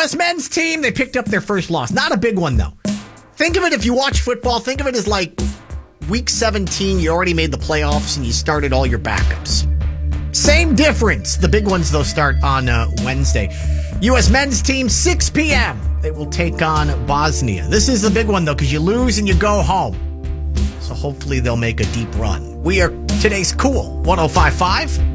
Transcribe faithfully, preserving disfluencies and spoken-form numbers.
S men's team, they picked up their first loss. Not a big one, though. Think of it, if you watch football, think of it as like week seventeen, you already made the playoffs and you started all your backups. Same difference. The big ones, though, start on uh, Wednesday. U S men's team, six p.m. They will take on Bosnia. This is the big one, though, because you lose and you go home. So hopefully they'll make a deep run. We are today's Cool one oh five point five.